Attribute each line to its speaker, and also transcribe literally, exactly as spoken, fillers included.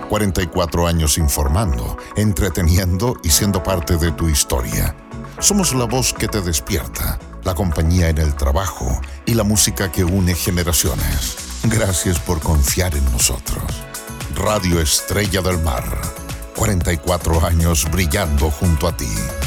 Speaker 1: cuarenta y cuatro años informando, entreteniendo y siendo parte de tu historia. Somos la voz que te despierta, la compañía en el trabajo y la música que une generaciones. Gracias por confiar en nosotros. Radio Estrella del Mar. cuarenta y cuatro años brillando junto a ti.